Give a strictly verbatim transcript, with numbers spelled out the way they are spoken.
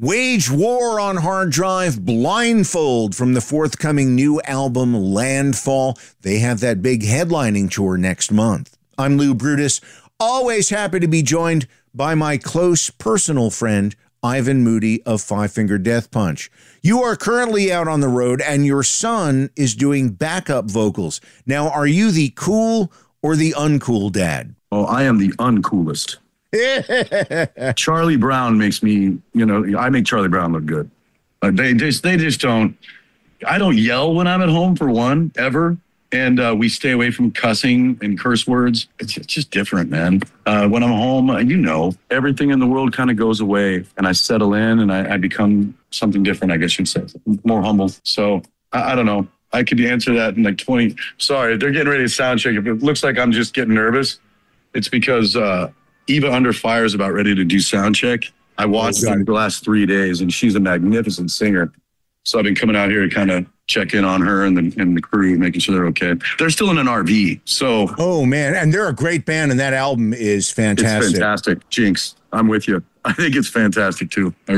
Wage war on hard drive, Blindfold from the forthcoming new album Landfall. They have that big headlining tour next month. I'm Lou Brutus, always happy to be joined by my close personal friend, Ivan Moody of Five Finger Death Punch. You are currently out on the road and your son is doing backup vocals. Now, are you the cool or the uncool dad? Oh, I am the uncoolest. Charlie Brown makes me, you know, I make Charlie Brown look good. Uh, they just, they just don't, I don't yell when I'm at home for one, ever. And uh, we stay away from cussing and curse words. It's, it's just different, man. Uh, when I'm home, uh, you know, everything in the world kind of goes away and I settle in and I, I become something different, I guess you'd say, more humble. So I, I don't know. I could answer that in like twenty. Sorry, they're getting ready to sound check. If it looks like I'm just getting nervous, it's because uh, Eva Under Fire is about ready to do sound check. I watched her the last three days and she's a magnificent singer. So I've been coming out here to kind of check in on her and the, and the crew, making sure they're okay. They're still in an R V, so. Oh, man, and they're a great band, and that album is fantastic. It's fantastic. Jinx, I'm with you. I think it's fantastic, too. I